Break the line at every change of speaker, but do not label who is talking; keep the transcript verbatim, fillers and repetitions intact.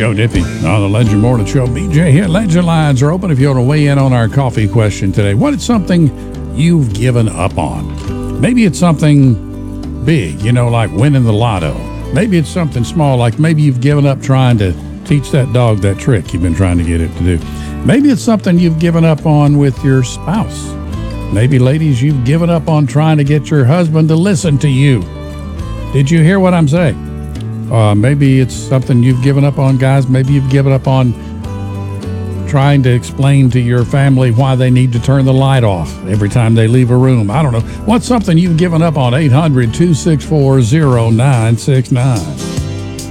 Joe Diffie on the Legend Morning Show. B J here. Legend lines are open if you want to weigh in on our coffee question today. What is something you've given up on? Maybe it's something big, you know, like winning the lotto. Maybe it's something small, like maybe you've given up trying to teach that dog that trick you've been trying to get it to do. Maybe it's something you've given up on with your spouse. Maybe, ladies, you've given up on trying to get your husband to listen to you. Did you hear what I'm saying? Uh, maybe it's something you've given up on, guys. Maybe you've given up on trying to explain to your family why they need to turn the light off every time they leave a room. I don't know. What's something you've given up on? eight hundred, two six four, zero nine six nine.